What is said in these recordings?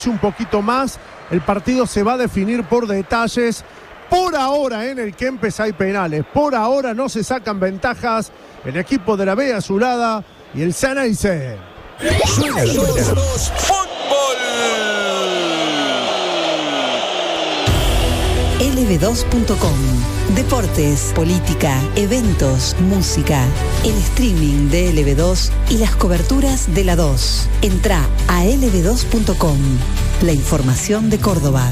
un poquito más, el partido se va a definir por detalles. Por ahora en el Kempes hay penales, por ahora no se sacan ventajas el equipo de la B Azulada y el Ceneice. Suena fútbol. lb2.com. Deportes, política, eventos, música, el streaming de LB2 y las coberturas de la 2. Entrá a lb2.com. La información de Córdoba.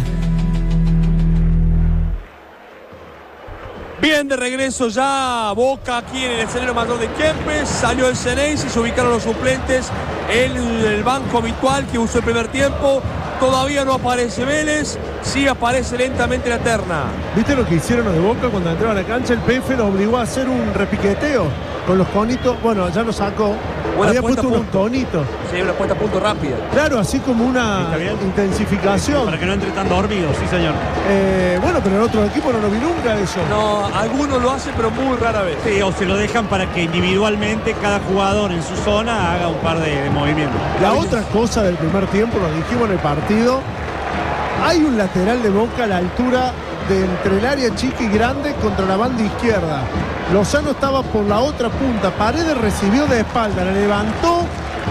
Bien, de regreso ya Boca aquí en el escenario mayor de Kempes. Salió el Ceneice y se ubicaron los suplentes en el banco habitual que usó el primer tiempo. Todavía no aparece Vélez, sí aparece lentamente la terna. ¿Viste lo que hicieron los de Boca cuando entraron a la cancha? El PF los obligó a hacer un repiqueteo con los conitos. Bueno, ya lo sacó. Había puesto unos conitos. Sí, una puesta a punto rápida. Claro, así como una intensificación. Para que no entre tan dormido, sí señor. Bueno, pero en otro equipo no lo vi nunca eso. No, algunos lo hacen, pero muy rara vez. Sí, o se lo dejan para que individualmente cada jugador en su zona haga un par de movimientos. La otra cosa del primer tiempo, lo dijimos en el partido, hay un lateral de Boca a la altura de entre el área chica y grande contra la banda izquierda. Lozano estaba por la otra punta, Paredes recibió de espalda, la levantó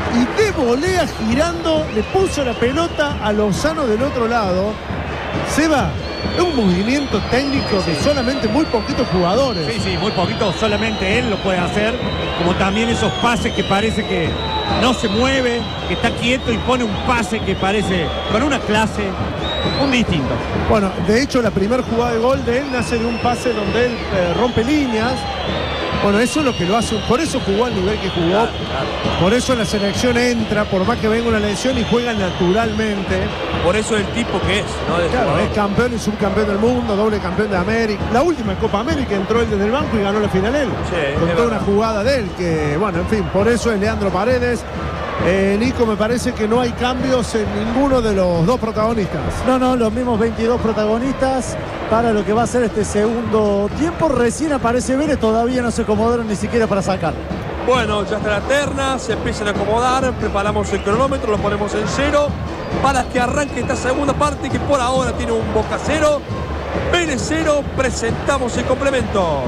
y de volea girando le puso la pelota a Lozano del otro lado. Seba, es un movimiento técnico de solamente muy poquitos jugadores. Sí, muy poquito, solamente él lo puede hacer, como también esos pases que parece que no se mueve, que está quieto y pone un pase que parece con una clase, un distinto. Bueno, de hecho la primera jugada de gol de él nace de un pase donde él rompe líneas. Bueno, eso es lo que lo hace, por eso jugó al nivel que jugó, claro. Por eso la selección entra, por más que venga una lesión, y juega naturalmente. Por eso es el tipo que es, ¿no? Claro, es campeón y subcampeón del mundo, doble campeón de América. La última Copa América entró él desde el banco y ganó la final él. Sí, con toda una jugada de él, que bueno, en fin, por eso es Leandro Paredes. Nico, me parece que no hay cambios en ninguno de los dos protagonistas. No, los mismos 22 protagonistas para lo que va a ser este segundo tiempo. Recién aparece Vélez, todavía no se acomodaron ni siquiera para sacar. Bueno, ya está la terna, se empiezan a acomodar, preparamos el cronómetro, lo ponemos en cero para que arranque esta segunda parte que por ahora tiene un Boca 0, Vélez 0, presentamos el complemento.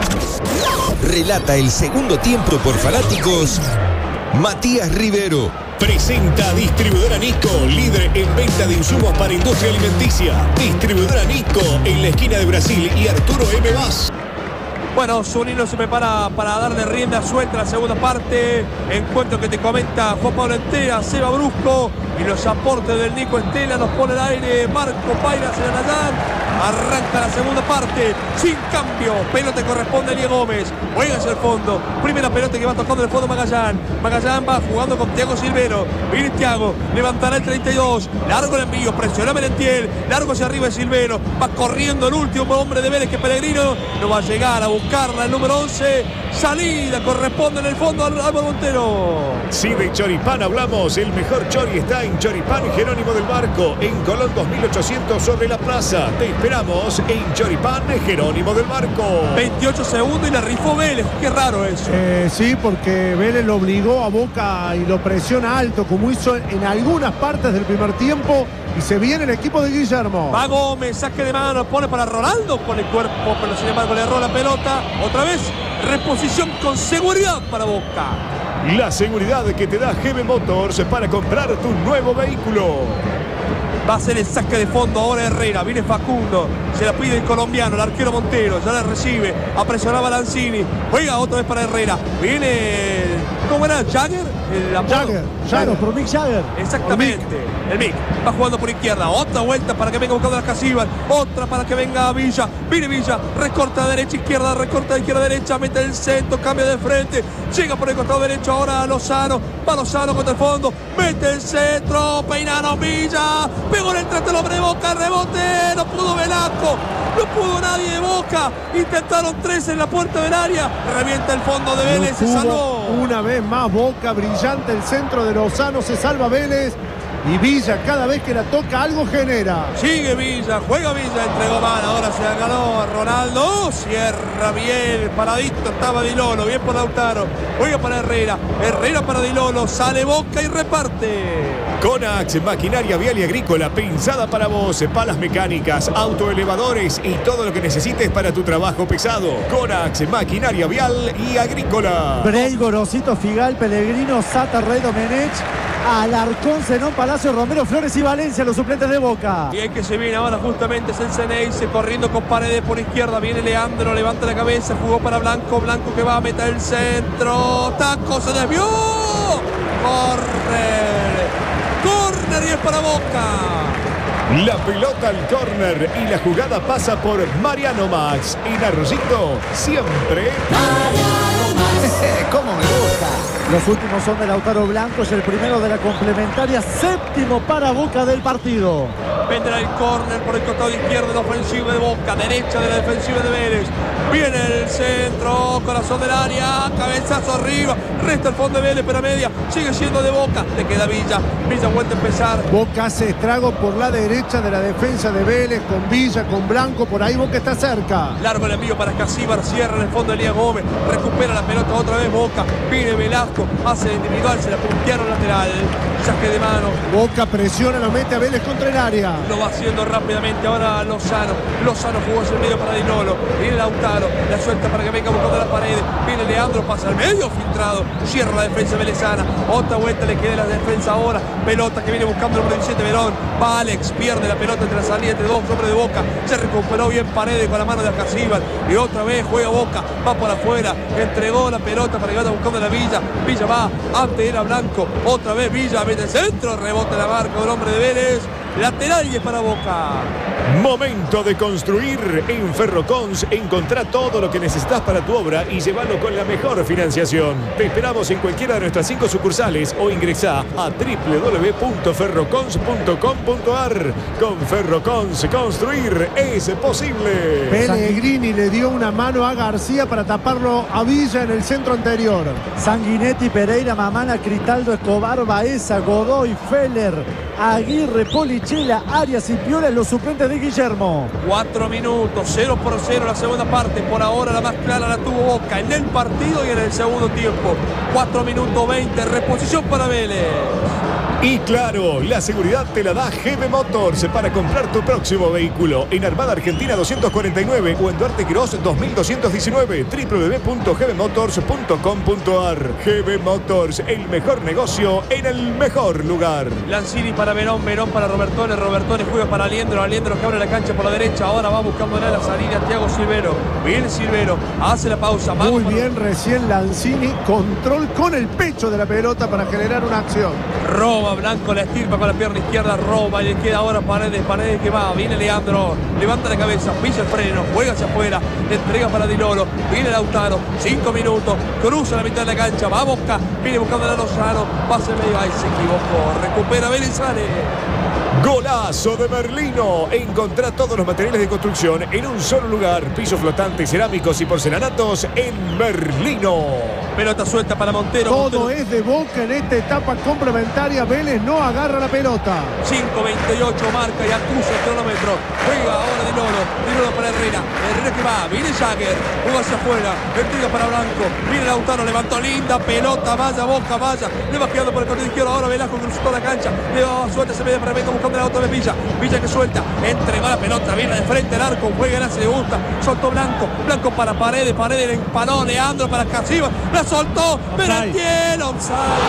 Relata el segundo tiempo por fanáticos Matías Rivero. Presenta Distribuidora Nisco, líder en venta de insumos para industria alimenticia. Distribuidora Nisco en la esquina de Brasil y Arturo M. Vaz. Bueno, Zunino se prepara para darle rienda suelta a la segunda parte. Encuentro que te comenta Juan Pablo Entera, Seba Brusco y los aportes del Nico Estela. Nos pone el aire Marco Pairas en Anayán. Arranca la segunda parte sin cambio. Pelota corresponde a Diego Gómez. Juega hacia el fondo. Primera pelota que va tocando el fondo Magallán. Magallán va jugando con Thiago Silvero. Viene Thiago. Levantará el 32. Largo el envío. Presiona Merentiel. Largo hacia arriba de Silvero. Va corriendo el último hombre de Vélez, que Pellegrino. No va a llegar a buscarla el número 11. Salida corresponde en el fondo al Álvaro Montero. Si de Choripán hablamos, el mejor chori está en Choripán Jerónimo del Barco, en Colón 2800 sobre la plaza. Te esperamos en Choripán Jerónimo del Barco. 28 segundos y la rifó Vélez. Qué raro eso. Sí, porque Vélez lo obligó a Boca y lo presiona alto, como hizo en algunas partes del primer tiempo. Y se viene el equipo de Guillermo. Va Gómez, saque de mano, pone para Ronaldo, pone el cuerpo, pero sin embargo le erró la pelota. Otra vez, reposición con seguridad para Boca. La seguridad que te da GB Motors para comprar tu nuevo vehículo. Va a ser el saque de fondo ahora Herrera. Viene Facundo. Se la pide el colombiano, el arquero Montero. Ya la recibe. A presionar a Lanzini. Juega otra vez para Herrera. Viene... ¿Cómo era? ¿Jagger? Jagger, por Mick Jagger. Exactamente. El Mick va jugando por izquierda. Otra vuelta para que venga buscando las Casibas. Otra para que venga Villa. Viene Villa. Recorta de derecha, izquierda. Recorta de izquierda, derecha. Mete el centro. Cambia de frente. Llega por el costado derecho ahora a Lozano. Va Lozano contra el fondo. Mete el centro. Peinaron Villa. Pegó en el traste el hombre de Boca. Rebote. No pudo Velasco. No pudo nadie de Boca. Intentaron 3 en la puerta del área. Revienta el fondo de Vélez. Se salvó. Una vez más Boca, brillante el centro de Lozano. Se salva Vélez. Y Villa, cada vez que la toca, algo genera. Sigue Villa, juega Villa, entregó mal, ahora se la ganó a Ronaldo, cierra bien, paradito estaba Di Lolo, bien por Lautaro, juega para Herrera, Herrera para Di Lolo, sale Boca y reparte. Conax, maquinaria vial y agrícola, pensada para vos, palas mecánicas, autoelevadores y todo lo que necesites para tu trabajo pesado. Conax, maquinaria vial y agrícola. Brey, Gorosito, Figal, Pellegrino, Sata, Rey, Domenech, Alarcón, Zenón, Palacio, Romero, Flores y Valencia, los suplentes de Boca. Y es que se viene ahora justamente es el Ceneice corriendo con Paredes por izquierda. Viene Leandro, levanta la cabeza, jugó para Blanco. Blanco que va a meter el centro. Taco, se desvió. Corner y es para Boca. La pelota al córner y la jugada pasa por Mariano Max. Y Arroyito siempre. ¿Cómo me gusta? Los últimos son de Lautaro Blanco, es el primero de la complementaria, séptimo para Boca del partido. Vendrá el córner por el costado izquierdo de la ofensiva de Boca, derecha de la defensiva de Vélez. Viene el centro, corazón del área, cabezazo arriba, resta el fondo de Vélez, pero media, sigue siendo de Boca, le queda Villa, Villa vuelve a empezar. Boca hace estrago por la derecha de la defensa de Vélez, con Villa, con Blanco, por ahí Boca está cerca. Largo el envío para Casíbar, cierra en el fondo de Elías Gómez, recupera la pelota otra vez Boca, viene Velasco, hace individual, se la puntearon lateral, saque de mano. Boca presiona, lo mete a Vélez contra el área. Lo va haciendo rápidamente ahora Lozano. Lozano jugó hacia el medio para Di Lolo. Viene Lautaro, la suelta para que venga buscando las paredes. Viene Leandro, pasa al medio, filtrado. Cierra la defensa velezana. Otra vuelta le queda la defensa ahora. Pelota que viene buscando el número 17 Verón. Va Alex, pierde la pelota entre la salida entre dos hombres de Boca. Se recuperó bien Paredes con la mano de Acasíbal. Y otra vez juega Boca. Va por afuera. Entregó la pelota para que vaya buscando la Villa. Villa va. Antes era Blanco. Otra vez Villa mete el centro. Rebota la marca del hombre de Vélez. Lateral y es para Boca. Momento de construir. En Ferrocons encontrá todo lo que necesitas para tu obra y llévalo con la mejor financiación. Te esperamos en cualquiera de nuestras 5 sucursales o ingresá a www.ferrocons.com.ar. Con Ferrocons construir es posible. Pellegrini le dio una mano a García para taparlo a Villa en el centro anterior. Sanguinetti, Pereira, Mamana, Critaldo, Escobar, Baeza, Godoy, Feller, Aguirre, Polichela, Arias y Piola, los suplentes de Guillermo. 4 minutos, 0-0 la segunda parte. Por ahora la más clara la tuvo Boca en el partido y en el segundo tiempo. 4 minutos 20, reposición para Vélez. Y claro, la seguridad te la da GB Motors para comprar tu próximo vehículo en Armada Argentina 249 o en Duarte Quirós 2219, www.gbmotors.com.ar. GB Motors, el mejor negocio en el mejor lugar. Lanzini para Verón, Verón para Robertone, Robertone juega para Aliendro, Aliendro que abre la cancha por la derecha, ahora va buscando la salida Thiago Silvero. Viene Silvero, hace la pausa. Muy bien recién Lanzini, control con el pecho de la pelota para generar una acción. Roba Blanco, la estirpa con la pierna izquierda, roba y le queda ahora Paredes, Paredes que va, viene Leandro, levanta la cabeza, pisa el freno, juega hacia afuera, le entrega para Di Lolo, viene Lautaro, 5 minutos, cruza la mitad de la cancha, va a Boca, viene buscando a Lozano, pasa el medio, ahí se equivocó, recupera Belizane. Golazo de Merlino. Encontrá todos los materiales de construcción en un solo lugar. Pisos flotantes, cerámicos y porcelanatos en Merlino. Pelota suelta para Montero. Todo Montero. es de Boca en esta etapa complementaria. Vélez no agarra la pelota. 5:28 marca y acusa el cronómetro. Juega ahora Di Lolo para Herrera. Herrera que va, viene Jagger, juega hacia afuera, entrega para Blanco, viene Lautaro, levantó linda pelota, vaya Boca, vaya, le va quedando por el costado izquierdo, ahora Velasco cruzó la cancha, le va suelta, se media para Beto buscando la otra vez Villa, Villa que suelta, entregó la pelota, viene de frente al arco, juega, la se le gusta, soltó Blanco, Blanco para Paredes, Paredes le empaló, Leandro para Casíbar, la soltó, Merentiel, offside.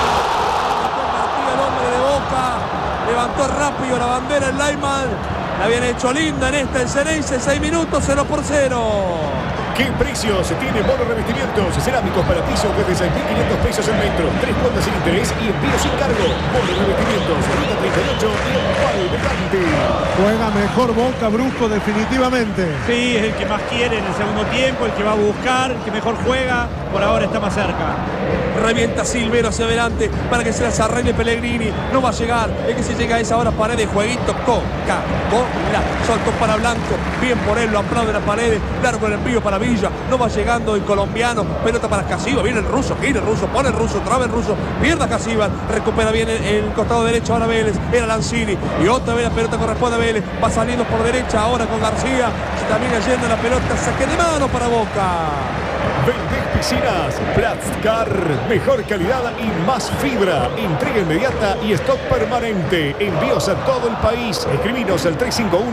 El hombre de Boca levantó rápido la bandera el Lyman. La habían hecho linda en esta, el Ceneice, 6 minutos, 0-0. ¿Qué precios tiene Bono Revestimientos? Cerámicos para piso desde 6.500 pesos el metro. 3 cuotas sin interés y envío sin cargo. Bono Revestimientos, ruta 38 y en Valverde. Juega mejor Boca, Brusco, definitivamente. Sí, es el que más quiere en el segundo tiempo, el que va a buscar, el que mejor juega. por ahora está más cerca. Revienta Silvero hacia adelante para que se las arregle Pellegrini. No va a llegar. Es que si llega a esa hora Paredes. Jueguito Coca-Cola. Soltó para Blanco. Bien por él. Lo aplaude la Paredes. Largo el envío para Villa. No va llegando el colombiano. Pelota para Casiva. Viene el ruso. Gira el ruso. Pone el ruso. Traba el ruso. Pierda Casiva. Recupera bien el costado derecho. Ahora Vélez. Era Lanzini. Y otra vez la pelota corresponde a Vélez. Va saliendo por derecha ahora con García. Se termina yendo la pelota. Saque de mano para Boca. Vendés Piscinas Platzcar, mejor calidad y más fibra, entrega inmediata y stock permanente, envíos a todo el país. Escribinos al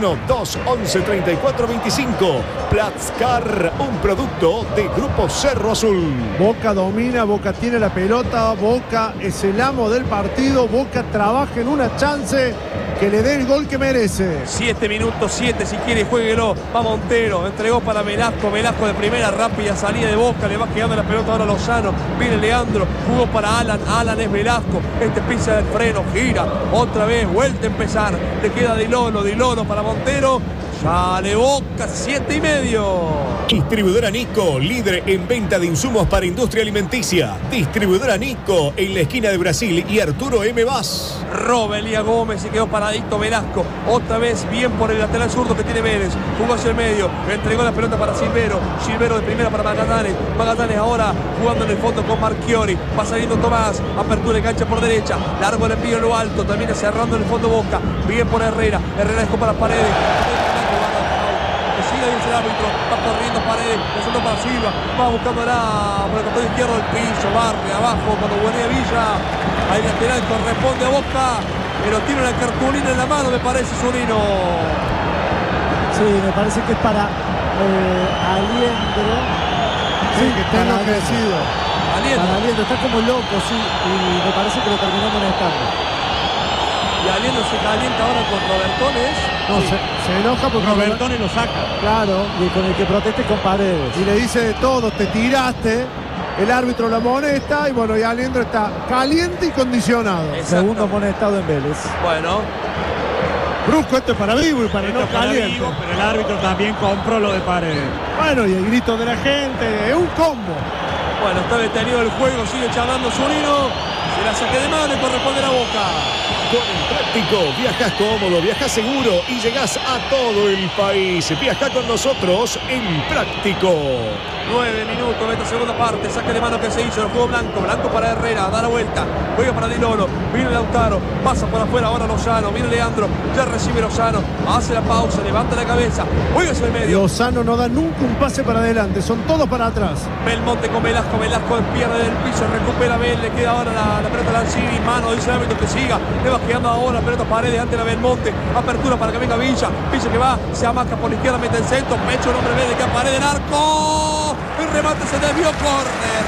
351-211-3425. Platzcar, un producto de Grupo Cerro Azul. Boca domina, Boca tiene la pelota, Boca es el amo del partido, Boca trabaja en una chance que le dé el gol que merece. 7 minutos, 7 si quiere, jueguelo. Va Montero, entregó para Velasco. Velasco de primera, rápida salida de Boca. Le va quedando la pelota ahora a Lozano. Viene Leandro, jugó para Alan. Alan es Velasco. Este pisa del freno, gira. Otra vez, vuelta a empezar. Le queda Dilono para Montero. Sale Boca, 7:30. Distribuidora Nico, líder en venta de insumos para industria alimenticia. Distribuidora Nico, en la esquina de Brasil y Arturo M. Vaz. Roba Elías Gómez y quedó paradito Velasco. Otra vez bien por el lateral zurdo que tiene Vélez. Jugó hacia el medio. Entregó la pelota para Silvero. Silvero de primera para Magatanes. Magatanes ahora jugando en el fondo con Marchiori. Va saliendo Tomás. Apertura de cancha por derecha. Largo el envío en lo alto. Termina cerrando en el fondo Boca. Bien por Herrera. Herrera dejó para Paredes. Sigue el árbitro, va corriendo Paredes, pasando para Silva, va buscando por el costado izquierdo del piso, barre abajo cuando buenea Villa, ahí lateral corresponde a Boca, pero tiene una cartulina en la mano, me parece, Zunino. Sí, me parece que es para Aliendro. Sí, que está enloquecido. Para Aliendro, está como loco, sí, y me parece que lo terminó molestando. Y Aliendro se calienta ahora con Robertones. No, sí. se enoja porque Robertones lo saca. Claro, y con el que proteste con Paredes. Y le dice de todo, te tiraste. El árbitro la amonesta y bueno, y Aliendro está caliente y condicionado. Segundo amonestado en Vélez. Bueno. Brusco, esto es para vivo y para Esto no es para caliente. vivo, pero el árbitro también compró lo de Paredes. Bueno, y el grito de la gente, es un combo. Bueno, está detenido el juego, sigue charlando Zunino. Se la saque de mano y corresponde a la Boca. Con el Práctico, viajas cómodo, viajas seguro y llegás a todo el país. Viaja con nosotros en Práctico. 9 minutos de esta segunda parte. Saque de mano que se hizo. El juego Blanco. Blanco para Herrera. Da la vuelta. Juega para Dilono. Viene Lautaro. Pasa por afuera ahora Lozano. Viene Leandro. Ya recibe Lozano. Hace la pausa. Levanta la cabeza. Juega hacia el medio. Lozano no da nunca un pase para adelante. Son todos para atrás. Belmonte con Velasco. Velasco pierde del piso. Recupera Bel. Le queda ahora la pelota a Lanzini. Mano. Dice el árbitro que siga. Le va quedando ahora la pelota Paredes ante la Belmonte. Apertura para que venga Villa. Villa que va. Se amaca por la izquierda. Mete el centro. Pecho el hombre verde. Que Paredes. Arco. El remate se desvió, córner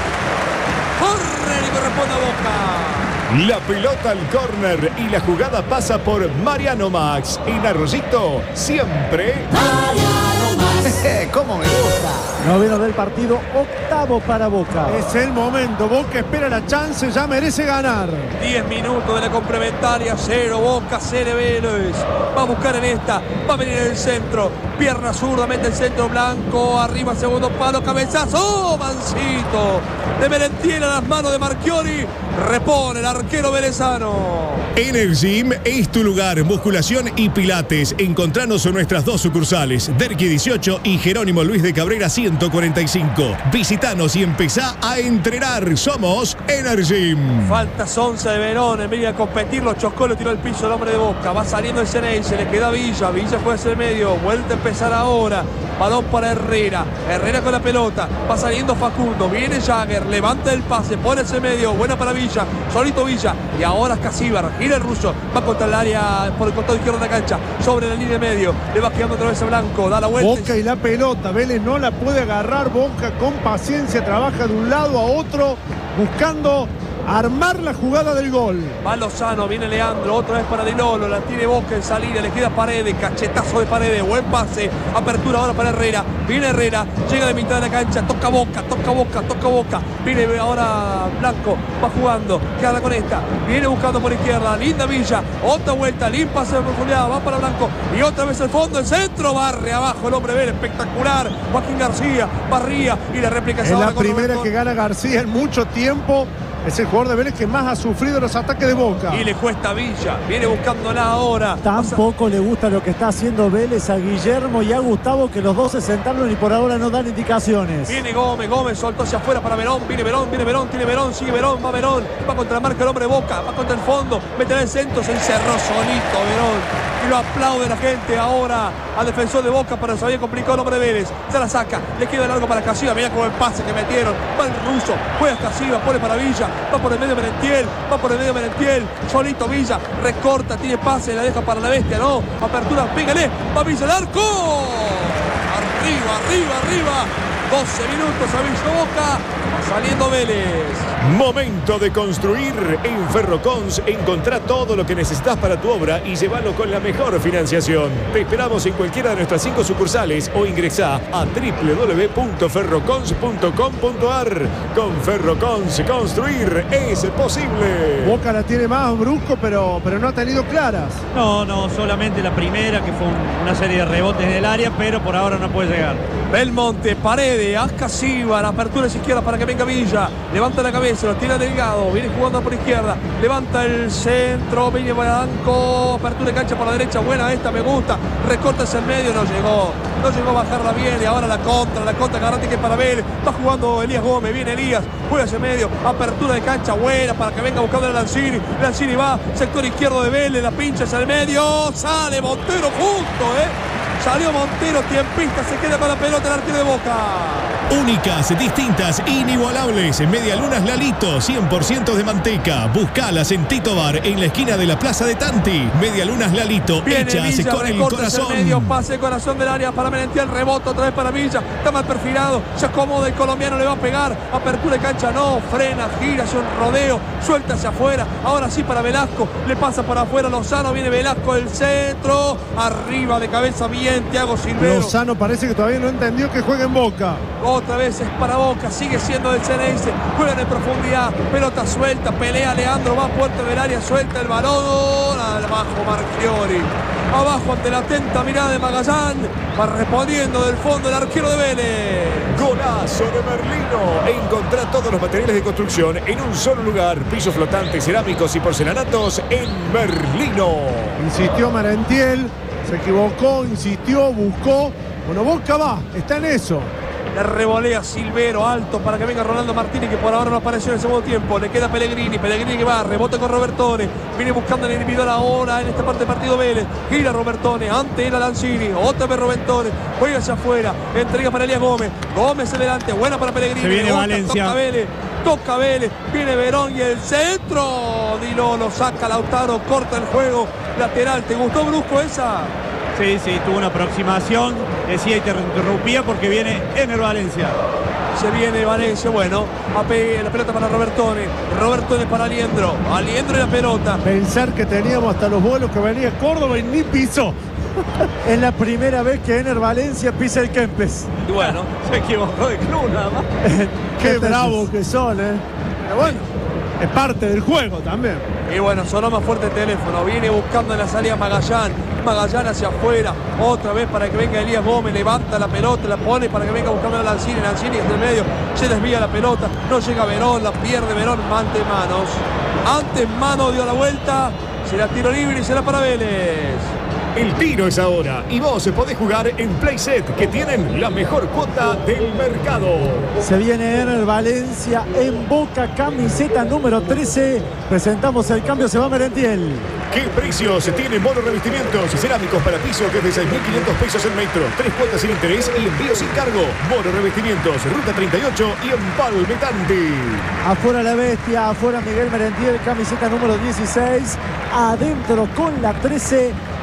y corresponde a Boca. La pelota al córner y la jugada pasa por Mariano Max. En Arroyito, siempre Mariano Max. ¿Cómo me gusta? Noveno del partido, octavo para Boca. Es el momento. Boca espera la chance, ya merece ganar. 10 minutos de la complementaria, 0 Boca, 0 Vélez. Va a buscar en esta, va a venir en el centro. Pierna zurda, mete el centro Blanco. Arriba, segundo palo, cabezazo. ¡Oh, Mancito! De Merentiel a las manos de Marchiori. Repone el arquero velezano. Energym es tu lugar, musculación y pilates. Encontranos en nuestras dos sucursales, Derqui 18 y Jerónimo Luis de Cabrera 145. Visitanos y empezá a entrenar. Somos Energym. Falta 11 de Verón, en vez de competir, lo chocó, lo tiró al piso el hombre de Boca. Va saliendo el Ceney, se le queda Villa. Villa fue hacia el medio, vuelta a empezar ahora. Balón para Herrera. Herrera con la pelota. Va saliendo Facundo. Viene Jagger. Levanta el pase. Pone ese medio. Buena para Villa. Solito Villa. Y ahora Casíbar. Gira el ruso. Va contra el área por el costado izquierdo de la cancha. Sobre la línea de medio. Le va quedando otra vez a Blanco. Da la vuelta. Boca y la pelota. Vélez no la puede agarrar. Boca con paciencia. Trabaja de un lado a otro. Buscando armar la jugada del gol. Va Lozano, viene Leandro, otra vez para Di Lolo, la tiene Boca en salida, le queda Paredes, cachetazo de Paredes, buen pase, apertura ahora para Herrera, viene Herrera, llega de mitad de la cancha, toca Boca, viene ahora Blanco, va jugando, queda con esta, viene buscando por izquierda, linda Villa, otra vuelta, limpia pase de profundidad, va para Blanco, y otra vez el fondo, el centro, barre abajo el hombre Vélez, espectacular, Joaquín García, barría, y la réplica es la primera que gana García en mucho tiempo. Es el jugador de Vélez que más ha sufrido los ataques de Boca. Y le cuesta a Villa, viene buscándola ahora. Tampoco le gusta lo que está haciendo Vélez a Guillermo y a Gustavo, que los dos se sentaron y por ahora no dan indicaciones. Viene Gómez soltó hacia afuera para Verón, viene Verón, tiene Verón, sigue Verón, va contra la marca el hombre de Boca, va contra el fondo, mete en el centro, se encerró solito Verón. Y lo aplaude la gente ahora al defensor de Boca, pero se había complicado el hombre de Vélez. Se la saca, le queda largo para Casiva, mira cómo el pase que metieron. Va el ruso, juega Casiva, pone para Villa, va por el medio Merentiel, solito Villa, recorta, tiene pase, la deja para la bestia, no, apertura, pégale, va Villa al arco. Arriba. 12 minutos a Villa Boca, saliendo Vélez. Momento de construir. En Ferrocons encontrá todo lo que necesitas para tu obra y llévalo con la mejor financiación. Te esperamos en cualquiera de nuestras 5 sucursales o ingresá a www.ferrocons.com.ar. Con Ferrocons construir es posible. Boca la tiene más brusco, pero no ha tenido claras. No, solamente la primera, que fue una serie de rebotes en el área, pero por ahora no puede llegar. Belmonte, Paredes, Ascasiva, la apertura es izquierda para que venga Villa, levanta la cabeza, lo tira Delgado, viene jugando por izquierda, levanta el centro, viene Blanco, apertura de cancha por la derecha, buena esta, me gusta, recorta hacia el medio, no llegó a bajarla bien, y ahora la contra garante que es para Vélez, va jugando Elías Gómez, viene Elías, juega hacia el medio, apertura de cancha buena para que venga buscando a Lanzini va, sector izquierdo de Vélez, la pincha hacia el medio, sale Montero justo, salió Montero, tiempista, se queda con la pelota el arquero de Boca. Únicas, distintas, inigualables. Medialunas Lalito, 100% de manteca. Buscalas en Tito Bar, en la esquina de la Plaza de Tanti. Medialunas Lalito, viene hechas Villa, con el corazón. Medio, pase corazón del área para Merentiel, rebota otra vez para Villa. Está mal perfilado, se acomoda el colombiano, le va a pegar. Apertura de cancha, no, frena, gira, hace un rodeo, suelta hacia afuera. Ahora sí para Velasco, le pasa por afuera Lozano, viene Velasco del centro. Arriba de cabeza bien, Thiago Silvero. Lozano parece que todavía no entendió que juega en Boca. Otra vez es para Boca, sigue siendo del Ceneice, juegan en profundidad, pelota suelta, pelea Leandro, va a puerta del área, suelta el balón, abajo Marchiori, abajo ante la atenta mirada de Magallán, va respondiendo del fondo el arquero de Vélez. Golazo de Merlino. Encontrá todos los materiales de construcción en un solo lugar. Pisos flotantes, cerámicos y porcelanatos en Merlino. Insistió Merentiel, se equivocó, insistió, buscó. Bueno, Boca va, está en eso. Le revolea Silvero alto para que venga Ronaldo Martínez, que por ahora no apareció en el segundo tiempo. Le queda Pellegrini que va, rebota con Robertone, viene buscando el individual ahora en esta parte del partido Vélez. Gira Robertone, antes era Lanzini, otra vez Robertone, juega hacia afuera, entrega para Elías Gómez adelante, buena para Pellegrini. Se viene Valencia. Toca Vélez, viene Verón y el centro. Di Lolo, saca Lautaro, corta el juego lateral. ¿Te gustó brusco esa? Sí, tuvo una aproximación, decía y te interrumpía porque viene Ener Valencia. Se viene Valencia, bueno, la pelota para Robertone para Aliendro y la pelota. Pensar que teníamos hasta los vuelos que venía Córdoba y ni pisó. Es la primera vez que Ener Valencia pisa el Kempes. Y bueno, se equivocó de club nada más. Qué bravos que son, Pero bueno, es parte del juego también. Y bueno, sonó más fuerte el teléfono, viene buscando en la salida Magallán hacia afuera, otra vez para que venga Elías Gómez, levanta la pelota, la pone para que venga buscando a Lanzini desde el medio, se desvía la pelota, no llega Verón, la pierde Verón, antes mano dio la vuelta, se la tiro libre y será para Vélez. El tiro es ahora y vos podés jugar en Playset, que tienen la mejor cuota del mercado. Se viene Ener Valencia en Boca, camiseta número 13. Presentamos el cambio, se va Merentiel. ¿Qué precios tienen mono revestimientos y cerámicos para piso, que es de 6.500 pesos el metro? 3 cuotas sin interés y envío sin cargo. Mono revestimientos, ruta 38 y Empalme Tanti. Afuera la bestia, afuera Miguel Merentiel, camiseta número 16. Adentro con la 13. Ener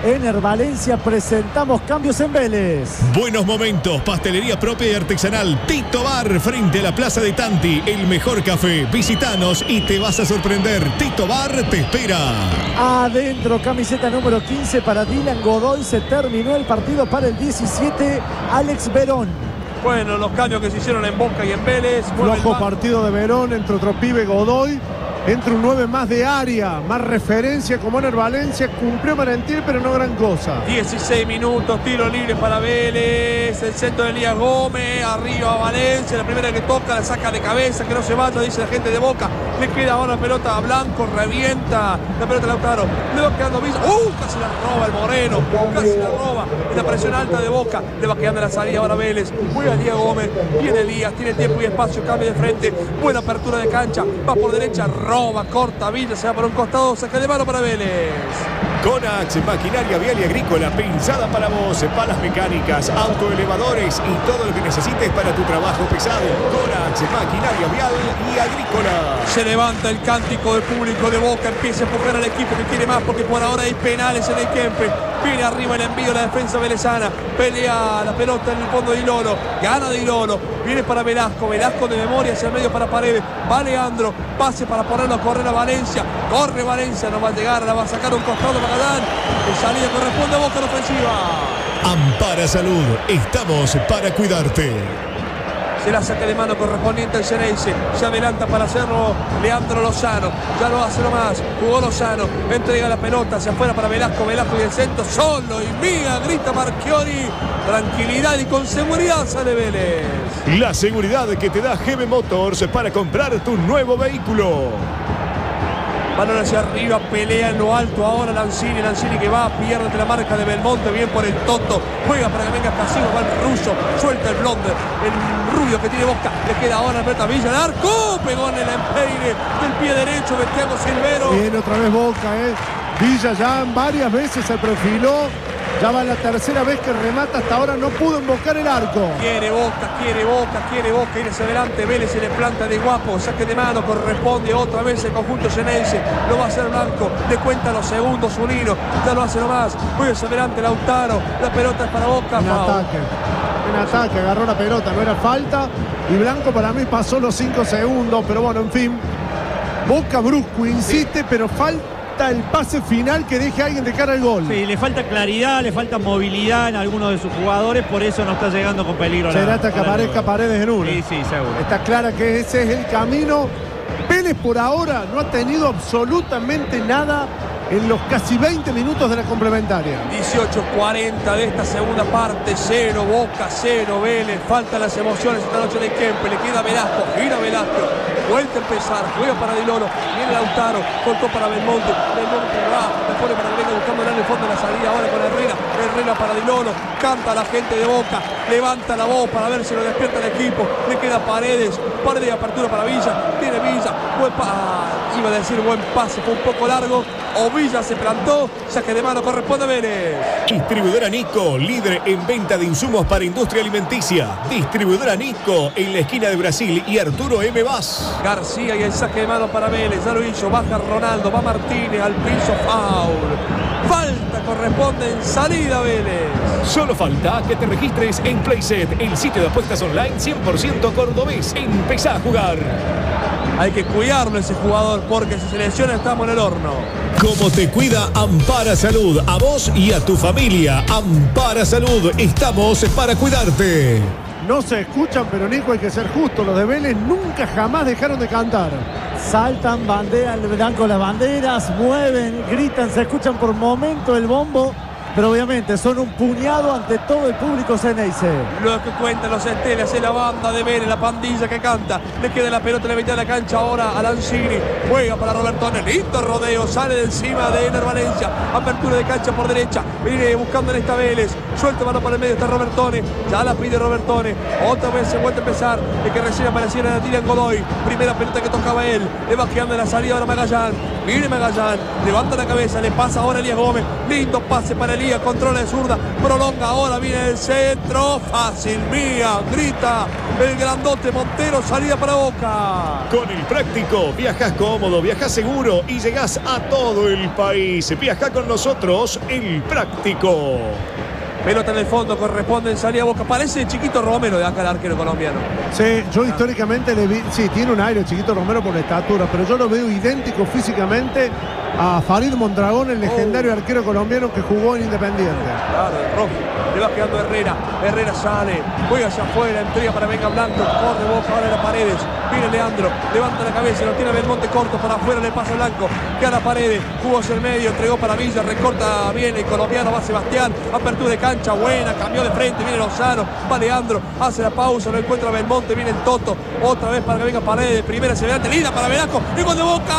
Valencia presentamos cambios en Vélez. Buenos momentos, pastelería propia y artesanal. Tito Bar, frente a la Plaza de Tanti. El mejor café. Visítanos y te vas a sorprender. Tito Bar te espera. Adentro, camiseta número 15 para Dylan Godoy. Se terminó el partido para el 17, Alex Verón. Bueno, los cambios que se hicieron en Boca y en Vélez. Flojo partido de Verón, entre otro pibe Godoy. Entre un 9 más de área, más referencia como en el Valencia. Cumplió Merentiel, pero no gran cosa. 16 minutos, tiro libre para Vélez. El centro de Elías Gómez. Arriba Valencia. La primera que toca, la saca de cabeza. Que no se vaya, dice la gente de Boca. Le queda ahora la pelota a Blanco. Revienta la pelota de Lautaro. Le va quedando Villa. Casi la roba el Moreno. Casi la roba. En la presión alta de Boca. Le va quedando la salida ahora Vélez. Juega Elías Gómez. Viene Elías. Tiene tiempo y espacio. Cambia de frente. Buena apertura de cancha. Va por derecha. Roba, corta, Villa se va por un costado, saca de mano para Vélez. Conax, maquinaria vial y agrícola, pensada para vos, palas mecánicas, autoelevadores y todo lo que necesites para tu trabajo pesado. Conax, maquinaria vial y agrícola. Se levanta el cántico del público de Boca, empieza a empujar al equipo que quiere más porque por ahora hay penales en el Kempe. Viene arriba el envío de la defensa velezana, pelea la pelota en el fondo de Ilolo, gana de Ilolo, viene para Velasco, Velasco de memoria hacia el medio para Paredes, va Leandro, pase para ponerlo a correr a Valencia, corre Valencia, no va a llegar, la va a sacar un costado Magalán, de salida corresponde a Boca en ofensiva. Ampara Salud, estamos para cuidarte. Se la saca de mano correspondiente al Xeneize. Se adelanta para hacerlo Leandro Lozano. Ya lo hace nomás. Jugó Lozano. Entrega la pelota hacia afuera para Velasco. Velasco y el centro. Solo y mía. Grita Marchiori. Tranquilidad y con seguridad sale Vélez. La seguridad que te da GB Motors para comprar tu nuevo vehículo. Balón hacia arriba, pelea en lo alto ahora Lanzini que va, pierde la marca de Belmonte, bien por el Toto, juega para que venga Casino, va el ruso, suelta el blonde, el rubio que tiene Boca, le queda ahora Alberto Villa, el arco, pegó en el empeine del pie derecho de Thiago Silvero. Viene otra vez Boca, Villa ya varias veces se perfiló. Ya va la tercera vez que remata, hasta ahora no pudo invocar el arco. Quiere Boca, ir hacia adelante, Vélez se le planta de guapo, saque de mano, corresponde otra vez el conjunto xeneize, lo va a hacer Blanco, le cuenta los segundos Unino, ya lo hace nomás, voy hacia adelante Lautaro, la pelota es para Boca. En ataque, agarró la pelota, no era falta, y Blanco para mí pasó los 5 segundos, pero bueno, en fin, Boca brusco, insiste, pero falta el pase final que deje a alguien de cara al gol. Sí, le falta claridad, le falta movilidad en algunos de sus jugadores, por eso no está llegando con peligro. Será hasta que aparezca Paredes en uno. Sí, seguro. Está clara que ese es el camino. Vélez por ahora no ha tenido absolutamente nada en los casi 20 minutos de la complementaria. 18:40 de esta segunda parte, 0 Boca, 0 Vélez, faltan las emociones esta noche de Kempe, le queda Velasco, gira Velasco, vuelta a empezar, juega para Diloro, viene Lautaro, cortó para Belmonte va, le pone para Grego buscando en el fondo de la salida ahora con Herrera para Diloro, canta a la gente de Boca, levanta la voz para ver si lo despierta el equipo, le queda Paredes de apertura para Villa, tiene Villa, iba a decir buen pase, fue un poco largo, o Villa se plantó, saque de mano, corresponde a Vélez. Distribuidora Nico, líder en venta de insumos para industria alimenticia. Distribuidora Nico, en la esquina de Brasil y Arturo M. Vaz. García y el saque de mano para Vélez, ya lo hizo, baja Ronaldo, va Martínez al piso, foul. Falta corresponde en salida Vélez. Solo falta que te registres en Playset, el sitio de apuestas online 100% cordobés. Empezá a jugar. Hay que cuidarlo ese jugador porque si se lesiona estamos en el horno. Como te cuida Ampara Salud, a vos y a tu familia. Ampara Salud, estamos para cuidarte. No se escuchan, pero Nico, hay que ser justo. Los de Vélez nunca jamás dejaron de cantar. Saltan, bandean, le dan con las banderas, mueven, gritan, se escuchan por momento el bombo. Pero obviamente son un puñado ante todo el público xeneize. Lo que cuentan los estelas es la banda de Vélez, la pandilla que canta. Le queda la pelota en la mitad de la cancha ahora a Lanzini. Juega para Robertone, lindo rodeo, sale de encima de Ener Valencia. Apertura de cancha por derecha, viene buscando en esta Vélez. Suelta mano por el medio, está Robertone. Ya la pide Robertone. Otra vez se vuelve a empezar. El que recién aparecía era Dylan Godoy. Primera pelota que tocaba él. Le va quedando en la salida ahora Magallán. Viene Magallán, levanta la cabeza, le pasa ahora Elías Gómez. Lindo pase para Elías. Matías, controla de zurda, prolonga ahora, viene el centro, fácil, mía, grita el grandote Montero, salida para Boca. Con el práctico, viajás cómodo, viajás seguro y llegás a todo el país. Viajá con nosotros, el práctico. Pelota en el fondo, corresponde en salida Boca. Parece Chiquito Romero de acá el arquero colombiano. Sí, yo históricamente le vi, sí, tiene un aire Chiquito Romero por la estatura, pero yo lo veo idéntico físicamente a Farid Mondragón, el legendario arquero colombiano que jugó en Independiente. Claro, el rojo. Le va quedando Herrera. Herrera sale, juega hacia afuera, entrega para Venga Blanco, corre Boca ahora en las Paredes. Viene Leandro, levanta la cabeza, lo tiene Belmonte corto, para afuera le pasa Blanco, queda Paredes, jugó hacia el medio, entregó para Villa, recorta bien el colombiano, va Sebastián, apertura de cancha buena, cambió de frente, viene Lozano, va Leandro, hace la pausa, lo encuentra Belmonte, viene el Toto, otra vez para que venga Paredes, primera se ve linda para Velasco, y gol de Boca,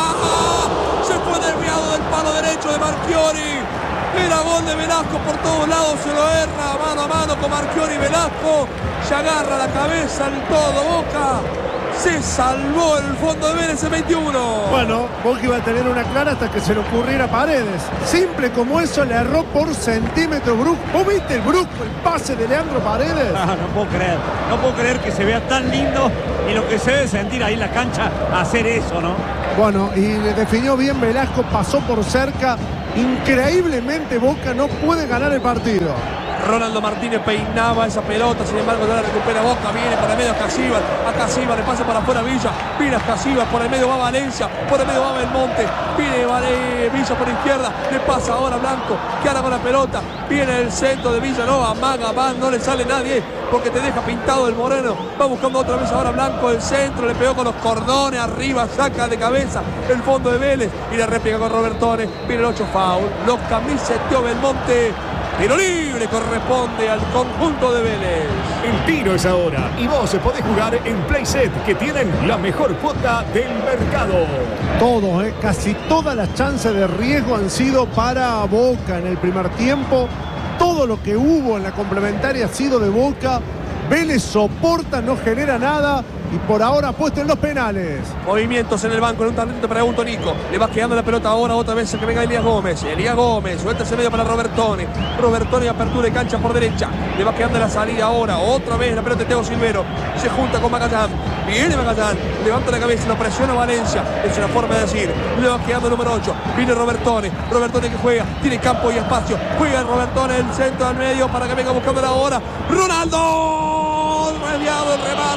se fue desviado del palo derecho de Marchiori. Era gol de Velasco por todos lados, se lo erra mano a mano con Marchiori. Velasco se agarra la cabeza en todo Boca. Se salvó el fondo de Vélez en 21. Bueno, Boca iba a tener una clara hasta que se le ocurriera a Paredes. Simple como eso, le erró por centímetro Brusco. ¿Vos viste el Brusco, el pase de Leandro Paredes? No puedo creer que se vea tan lindo y lo que se debe sentir ahí en la cancha hacer eso, ¿no? Bueno, y le definió bien Velasco, pasó por cerca. Increíblemente Boca no puede ganar el partido. Ronaldo Martínez peinaba esa pelota, sin embargo ya la recupera Boca, viene por el medio a Casíbar, le pasa para afuera Villa, viene a Casíbar, por el medio va Valencia, por el medio va Belmonte, viene Villa por izquierda, le pasa ahora Blanco, que ahora con la pelota, viene el centro de Villa, no, amaga, no le sale nadie, porque te deja pintado el Moreno, va buscando otra vez ahora Blanco, el centro, le pegó con los cordones, arriba, saca de cabeza el fondo de Vélez, y la réplica con Robertone, viene el 8 foul, lo camiseteó Belmonte. Tiro libre corresponde al conjunto de Vélez. El tiro es ahora y vos podés jugar en Playset, que tienen la mejor cuota del mercado. Todos, casi todas las chances de riesgo han sido para Boca en el primer tiempo. Todo lo que hubo en la complementaria ha sido de Boca. Vélez soporta, no genera nada y por ahora puesto en los penales. Movimientos en el banco, en un talento te pregunto Nico. Le va quedando la pelota ahora otra vez que venga Elías Gómez. Suelta ese medio para Robertone. Robertone, apertura de cancha por derecha. Le va quedando la salida ahora. Otra vez la pelota de Teo Silvero. Se junta con Magallán. Viene Magallán. Levanta la cabeza, lo presiona Valencia. Es una forma de decir. Le va quedando el número 8. Viene Robertone. Robertone que juega. Tiene campo y espacio. Juega Robertone el centro al medio para que venga buscando la hora. Ronaldo. Desviado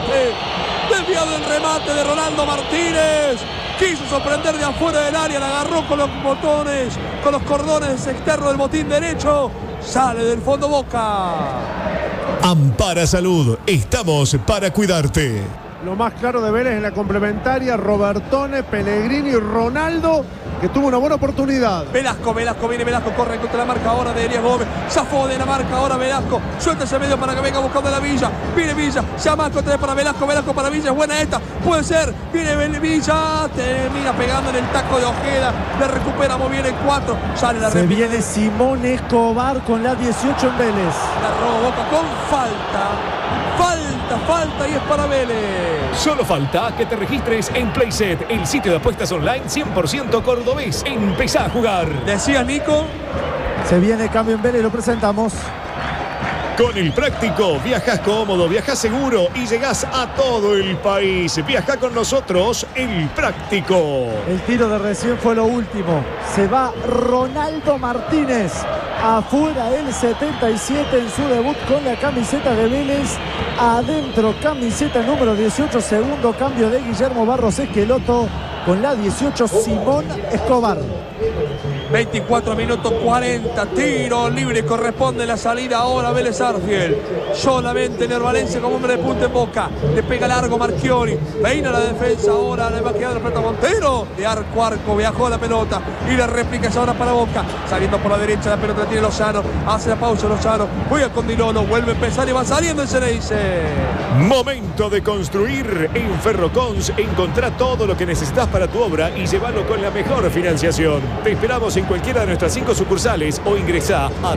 el remate de Ronaldo Martínez. Quiso sorprender de afuera del área, la agarró con los botones, con los cordones externos del botín derecho. Sale del fondo Boca. Ampara Salud, estamos para cuidarte. Lo más claro de Vélez en la complementaria, Robertone, Pellegrini y Ronaldo, que tuvo una buena oportunidad. Velasco, viene Velasco, corre contra la marca ahora de Elías Gómez. Zafó de la marca ahora Velasco. Suelta ese medio para que venga buscando la Villa. Viene Villa, se amaca otra vez para Velasco para Villa. Es buena esta, puede ser. Viene Villa, termina pegando en el taco de Ojeda. Le recupera muy bien el 4. Sale la Se viene Simón Escobar con la 18 en Vélez. La roba Boca con falta y es para Vélez. Solo falta que te registres en Playset, el sitio de apuestas online 100% cordobés. Empezá a jugar. Decía Nico. Se viene cambio en Vélez, lo presentamos. Con el práctico, viajás cómodo, viajás seguro y llegás a todo el país. Viajá con nosotros, el práctico. El tiro de recién fue lo último. Se va Ronaldo Martínez. Afuera el 77 en su debut con la camiseta de Vélez. Adentro camiseta número 18, segundo cambio de Guillermo Barros Esqueloto. Con la 18 Simón Escobar. 24 minutos 40, tiro libre, corresponde la salida ahora a Vélez Arfiel. Solamente Ner Valencia como hombre de punta en Boca. Le pega largo Marchiori, peina la defensa ahora, le va a quedar la pelota Montero. De arco a arco, viajó la pelota y la réplica es ahora para Boca. Saliendo por la derecha, la pelota tiene Lozano, hace la pausa Lozano, juega con Dilolo, vuelve a empezar y va saliendo el Ceneice. Momento de construir. En Ferrocons encontrá todo lo que necesitas para tu obra y llévalo con la mejor financiación. Te esperamos en en cualquiera de nuestras 5 sucursales o ingresá a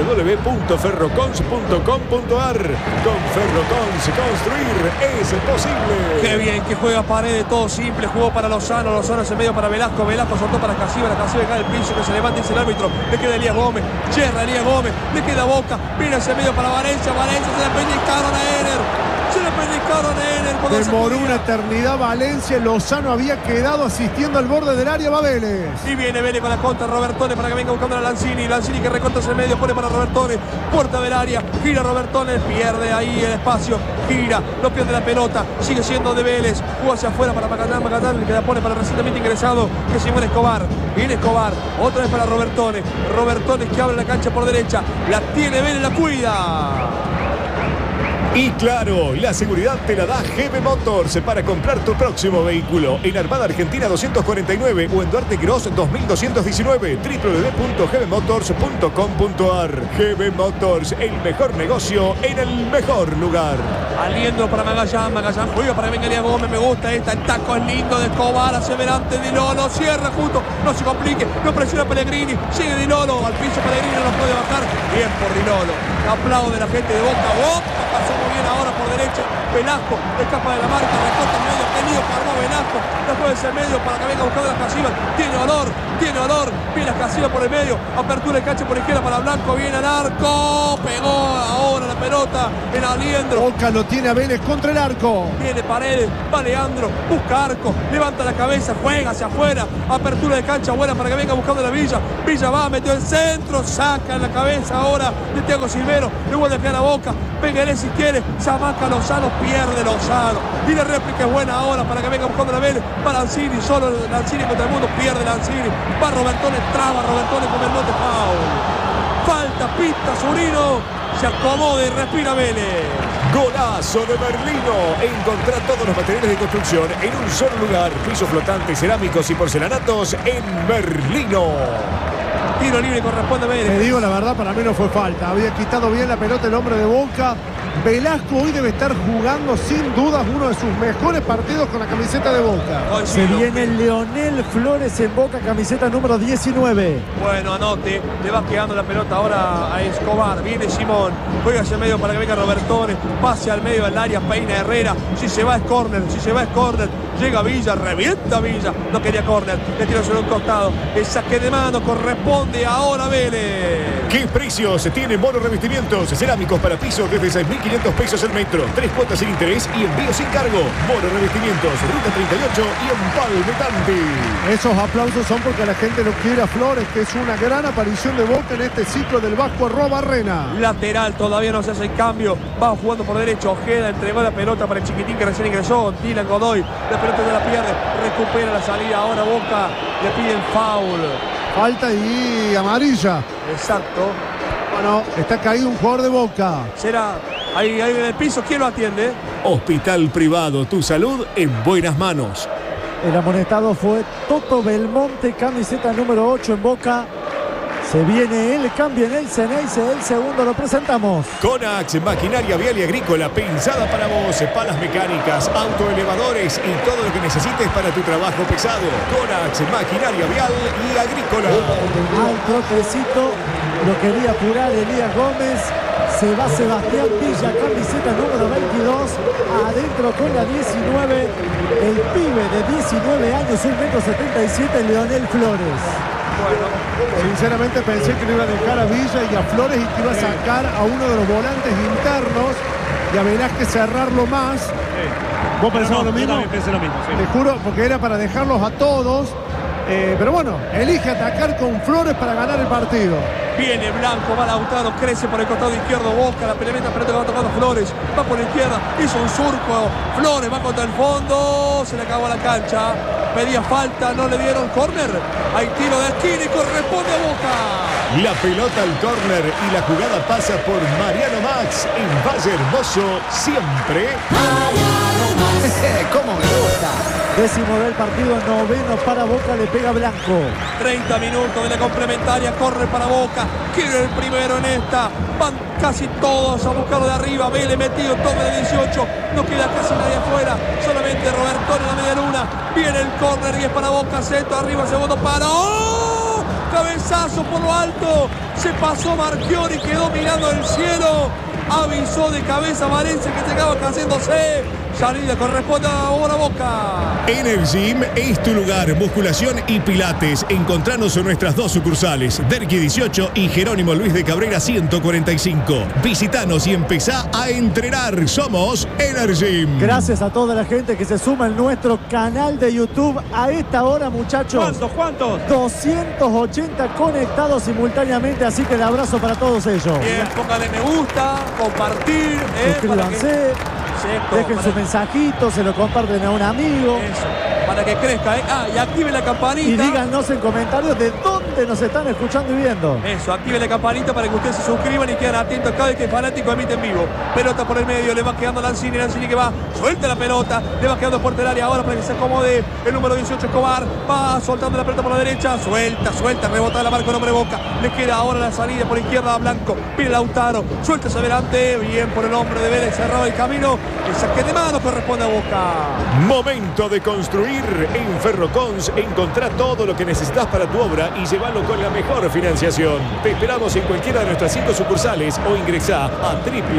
www.ferrocons.com.ar. Con Ferrocons, construir es posible. Qué bien que juega Paredes, todo simple, jugó para Lozano hacia el medio para Velasco soltó para Casiva, la Casiva cae el piso, que se levanta, dice el árbitro, le queda Elías Gómez, yerra Elías Gómez, le queda Boca, viene hacia el medio para Valencia, se le pellizcaron a Ener. Demoró una eternidad Valencia. Lozano había quedado asistiendo al borde del área. Va Vélez. Y viene Vélez con la contra. Robertone para que venga buscando a Lanzini. Lanzini que recorta hacia el medio. Pone para Robertone. Puerta del área. Gira Robertone. Pierde ahí el espacio. Gira. No pierde la pelota. Sigue siendo de Vélez. Jugó hacia afuera para Macatán. Que la pone para el recientemente ingresado. Que es Simón Escobar. Viene Escobar. Otra vez para Robertone. Robertone que abre la cancha por derecha. La tiene Vélez. La cuida. Y claro, la seguridad te la da GB Motors para comprar tu próximo vehículo en Armada Argentina 249 o en Duarte Gross 2219, www.gbmotors.com.ar. GB Motors, el mejor negocio en el mejor lugar. Aliendo para Magallán juega para que venga Elías Gómez, me gusta esta, el taco es lindo de Escobar, hacia adelante Di Lolo, cierra justo, no se complique, no presiona Pellegrini, sigue Di Lolo, al piso Pellegrini no lo puede bajar, bien por Di Lolo, aplaude la gente de Boca, pasó muy bien ahora por derecha, Velasco, escapa de la marca, recorta el medio, tenido que armó Velasco, después ese medio para que venga buscando las Casivas, tiene olor, viene la Casiva por el medio, apertura de cancha por izquierda para Blanco, viene al arco, pegó ahora la pelota en Aliendro. Boca lo tiene a Vélez contra el arco. Viene Paredes, va Leandro, busca arco, levanta la cabeza, juega hacia afuera, apertura de cancha buena para que venga buscando la Villa va, metió el centro, saca en la cabeza ahora de Thiago Silvero, le vuelve a pegar a Boca, Pégale si quiere, Zamaca Lozano, pierde Lozano, y la réplica es buena ahora para que venga buscando la Vélez, para Lanzini, solo Lanzini contra el mundo, pierde Lanzini, va Robertone, traba Robertone con el bote, falta, pista Zurino, se acomoda y respira Vélez. Golazo de Merlino. Encontrá todos los materiales de construcción en un solo lugar. Pisos flotantes, cerámicos y porcelanatos en Merlino. Tiro libre corresponde a Vélez. Te digo la verdad, para mí no fue falta. Había quitado bien la pelota el hombre de Boca. Velasco hoy debe estar jugando sin dudas uno de sus mejores partidos con la camiseta de Boca. Se viene Leonel Flores en Boca, camiseta número 19. Bueno, anote, le va quedando la pelota ahora a Escobar. Viene Simón, juega hacia el medio para que venga Robertone, pase al medio del área, peina Herrera. Si se va es córner, llega Villa, revienta Villa, no quería córner, le tiró sobre un costado. El saque de mano corresponde ahora a Vélez. ¿Qué precios tiene Mono Revestimientos? Cerámicos para pisos desde 6.500 pesos el metro, 3 cuotas sin interés y envío sin cargo. Mono Revestimientos, Ruta 38 y Empalme Tanti. Esos aplausos son porque la gente lo quiere a Flores, que es una gran aparición de Boca en este ciclo del Vasco Arrobarrena. Lateral, todavía no se hace el cambio, va jugando por derecho, Ojeda entregó la pelota para el chiquitín que recién ingresó, Dylan Godoy, la pelota ya la pierde, recupera la salida, ahora Boca le piden foul. Falta y amarilla. Exacto. Bueno, está caído un jugador de Boca. Será ahí en el piso, ¿quién lo atiende? Hospital Privado, tu salud en buenas manos. El amonestado fue Toto Belmonte, camiseta número 8 en Boca. Se viene el cambio en el Ceneice, el segundo lo presentamos. Conax, maquinaria vial y agrícola, pensada para vos, palas mecánicas, autoelevadores y todo lo que necesites para tu trabajo pesado. Conax, maquinaria vial y agrícola. Al trotecito lo quería apurar Elías Gómez. Se va Sebastián Villa, camiseta número 22, adentro con la 19, el pibe de 19 años, 1,77 m, Leonel Flores. Bueno, sinceramente pensé que le iba a dejar a Villa y a Flores y que iba a sacar a uno de los volantes internos y a Velázquez cerrarlo más. ¿Vos pensabas lo mismo? Yo también pensé lo mismo, sí. Te juro, porque era para dejarlos a todos. Pero bueno, elige atacar con Flores para ganar el partido. Viene Blanco, va Lautaro, crece por el costado izquierdo, Boca, la pelota que va tocando Flores, va por la izquierda, hizo un surco, Flores va contra el fondo, se le acabó la cancha, pedía falta, no le dieron córner, hay tiro de esquina y corresponde a Boca. La pelota al córner y la jugada pasa por Mariano Max en Valle Hermoso, siempre. ¿Cómo me gusta? Décimo del partido, noveno para Boca, le pega Blanco. 30 minutos de la complementaria, corre para Boca, quiere el primero en esta, van casi todos a buscarlo de arriba, Vélez metido, toma de 18, no queda casi nadie afuera, solamente Robertone en la media luna, viene el córner y es para Boca, centro, arriba, segundo paro, cabezazo por lo alto. Se pasó Marchiori, quedó mirando el cielo. Avisó de cabeza Valencia que llegaba cayéndose. Salida corresponde ahora a Boca. Energym es tu lugar. Musculación y pilates. Encontranos en nuestras dos sucursales, Derqui 18 y Jerónimo Luis de Cabrera 145. Visitanos y empezá a entrenar. Somos Energym. Gracias a toda la gente que se suma en nuestro canal de YouTube a esta hora, muchachos. ¿Cuántos? 280 conectados simultáneamente, así que el abrazo para todos ellos. Bien, póngale me gusta, compartir. Suscríbanse. Dejen su mensajito, se lo comparten a un amigo. Eso, para que crezca, ¿eh? Y activen la campanita. Y díganos en comentarios de dónde nos están escuchando y viendo. Eso, activen la campanita para que ustedes se suscriban y queden atentos cada vez que el fanático emite en vivo. Pelota por el medio, le va quedando Lanzini que va, suelta la pelota, le va quedando por el área ahora para que se acomode el número 18 Escobar, va soltando la pelota por la derecha, suelta, rebota la marca, hombre Boca, le queda ahora la salida por izquierda a Blanco, viene Lautaro, suelta hacia adelante, bien por el hombre de Vélez, cerrado el camino, el saque de mano corresponde a Boca. Momento de construir. En Ferrocons encontrá todo lo que necesitas para tu obra y llévalo con la mejor financiación. Te esperamos en cualquiera de nuestras 5 sucursales o ingresá a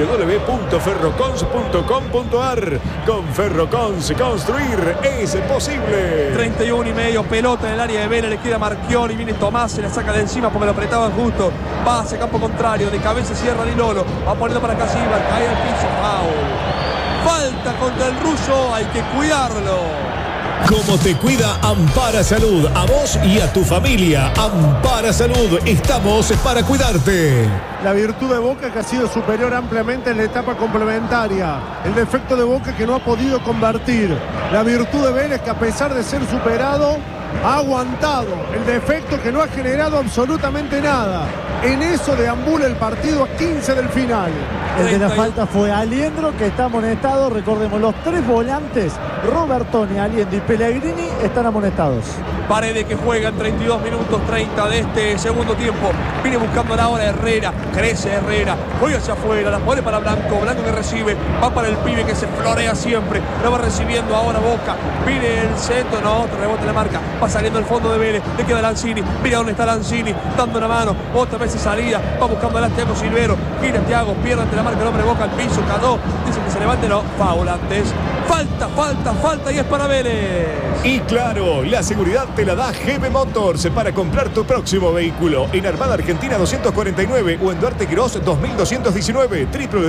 www.ferrocons.com.ar. Con Ferrocons, construir es posible. 31,5, pelota en el área de Vélez, le queda Marchiori, viene Tomás, se la saca de encima porque lo apretaban justo. Va hacia campo contrario, de cabeza cierra Di Lolo, va poniendo para Casíbar, cae al piso, foul. Falta contra el ruso, hay que cuidarlo. Como te cuida Ampara Salud, a vos y a tu familia. Ampara Salud, estamos para cuidarte. La virtud de Boca que ha sido superior ampliamente en la etapa complementaria. El defecto de Boca que no ha podido convertir. La virtud de Vélez que a pesar de ser superado ha aguantado. El defecto que no ha generado absolutamente nada. En eso deambula el partido a 15 del final. El de la falta fue Aliendro, que está amonestado. Recordemos, los 3 volantes, Robertoni, Aliendro y Pellegrini, están amonestados. Paredes que juega en 32 minutos 30 de este segundo tiempo. Viene buscando ahora Herrera. Crece Herrera. Juega hacia afuera. La pone para Blanco. Blanco que recibe. Va para el pibe que se florea siempre. Lo va recibiendo ahora Boca. Viene el centro. No, otro rebote la marca. Va saliendo el fondo de Vélez. Le queda Lanzini. Mira dónde está Lanzini. Dando una mano. Otra vez salida. Va buscando a Thiago Silvero. Gira Thiago. Pierde ante la marca el hombre Boca. Al piso. Cayó. Dice que se levante. No. Foul antes. Falta y es para Vélez. Y claro, la seguridad te la da GB Motors para comprar tu próximo vehículo en Armada Argentina 249 o en Duarte Quirós 2219,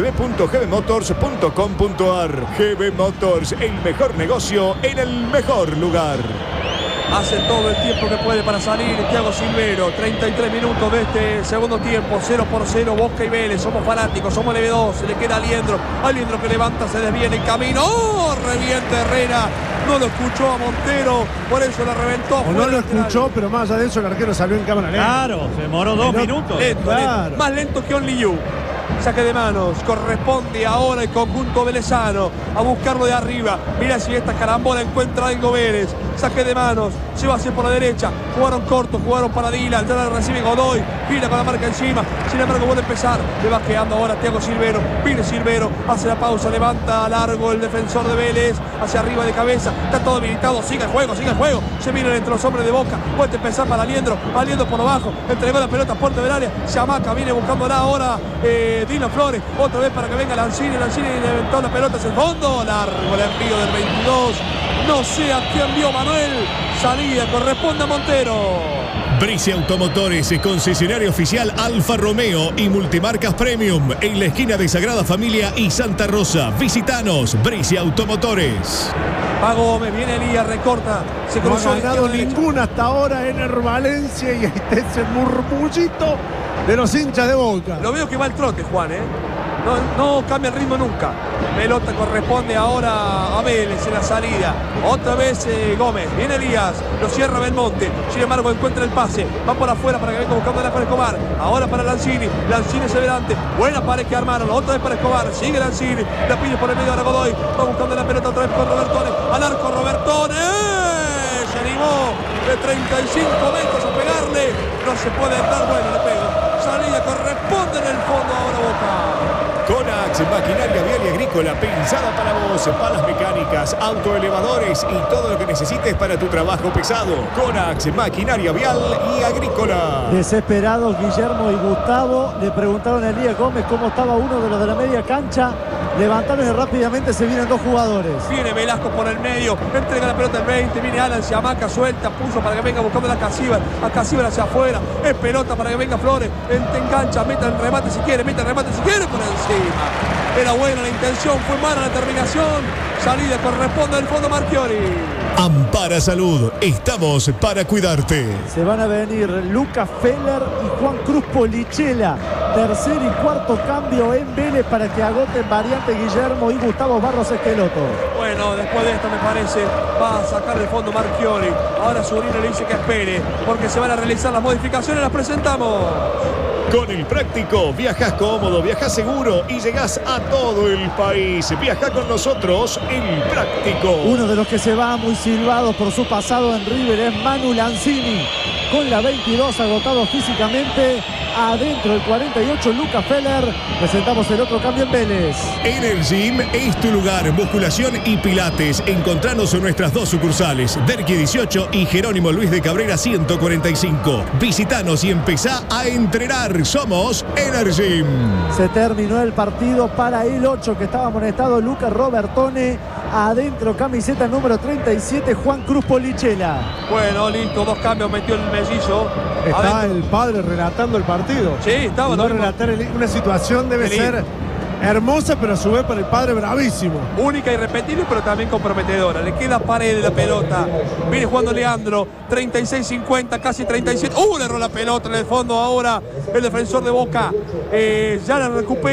www.gbmotors.com.ar. GB Motors, el mejor negocio en el mejor lugar. Hace todo el tiempo que puede para salir Thiago Silvero. 33 minutos de este segundo tiempo. 0-0 Boca y Vélez. Somos fanáticos, somos LB2. Se le queda Aliendro. Aliendro que levanta, se desvía en el camino. ¡Oh! Revienta Herrera. No lo escuchó a Montero. Por eso la reventó. O no lo escuchó, pero más allá de eso el arquero salió en cámara lenta. Claro, se demoró 2 minutos. Lento. Más lento que Only You. Saque de manos, corresponde ahora el conjunto velezano a buscarlo de arriba. Mira si esta carambola encuentra algo Vélez. Saque de manos, se va hacia por la derecha. Jugaron corto, jugaron para Dylan. Ya la recibe Godoy, gira con la marca encima. Sin embargo, vuelve a empezar. Le va quedando ahora Thiago Silvero. Viene Silvero, hace la pausa, levanta largo el defensor de Vélez. Hacia arriba de cabeza, está todo habilitado. Sigue el juego. Se miran entre los hombres de Boca. Vuelve a empezar para Aliendro por abajo. Entregó la pelota a puerta del área. Se amaca, viene buscándola ahora. Dylan Flores, otra vez para que venga Lanzini levantó la pelota hacia el fondo, largo el envío del 22, no sé a quién envió Manuel, salida corresponde a Montero. Brice Automotores, concesionario oficial Alfa Romeo y multimarcas Premium en la esquina de Sagrada Familia y Santa Rosa. Visitanos, Brice Automotores. Va Gómez, viene Elías, recorta, se cruzó. No ha ganado ninguna hasta ahora en el Valencia y ahí está ese murmullito de los hinchas de Boca. Lo veo que va el trote, Juan, No cambia el ritmo nunca. Pelota corresponde ahora a Vélez en la salida. Otra vez Gómez. Viene Elías. Lo cierra Belmonte. Sin embargo encuentra el pase. Va por afuera para que venga buscando la para Escobar. Ahora para Lanzini. Lanzini se delante. Buena pared que armaron. Otra vez para Escobar. Sigue Lanzini. La pide por el medio de Godoy. Va buscando la pelota otra vez con Robertone. Al arco Robertone. Se animó de 35 metros a pegarle. No se puede entrar. Bueno, le pega. Salida corresponde en el fondo ahora Boca. Con Conax, maquinaria vial y agrícola pensada para vos, palas mecánicas, autoelevadores y todo lo que necesites para tu trabajo pesado. Conax, maquinaria vial y agrícola. Desesperados Guillermo y Gustavo le preguntaron a Elías Gómez cómo estaba uno de los de la media cancha. Levantaron y rápidamente se vienen dos jugadores. Viene Velasco por el medio, entrega la pelota el 20, viene Alan, se amaca, suelta, puso para que venga buscando a Casíbar hacia afuera, es pelota para que venga Flores, engancha, meta el remate si quiere, por encima. Era buena la intención, fue mala la terminación, salida corresponde al fondo Marchiori. Ampara Salud, estamos para cuidarte. Se van a venir Lucas Feller y Juan Cruz Polichela. Tercer y cuarto cambio en Vélez para que agoten variante Guillermo y Gustavo Barros Esqueloto. Bueno, después de esto me parece va a sacar del fondo Marchiori. Ahora Zurino le dice que espere porque se van a realizar las modificaciones. Las presentamos. Con el Práctico, viajas cómodo, viajas seguro y llegás a todo el país. Viaja con nosotros, el Práctico. Uno de los que se va muy silbado por su pasado en River es Manu Lanzini. Con la 22 agotado físicamente. Adentro el 48 Lucas Feller. Presentamos el otro cambio en Vélez. Energym es tu lugar, musculación y pilates. Encontranos en nuestras dos sucursales, Derqui 18 y Jerónimo Luis de Cabrera 145. Visitanos y empezá a entrenar. Somos Energym. Se terminó el partido para el 8 que estaba amonestado Lucas Robertone. Adentro camiseta número 37 Juan Cruz Polichela. Bueno, listo, dos cambios metió el mellizo. Está Adentro. el padre relatando el partido. Sí, estaba. No relatar una situación debe ser hermosa, pero a su vez para el padre bravísimo. Única, irrepetible, pero también comprometedora. Le queda pared de la pelota. Viene jugando Leandro. 36-50, casi 37. Le erró la pelota en el fondo ahora. El defensor de Boca. Ya la recupera.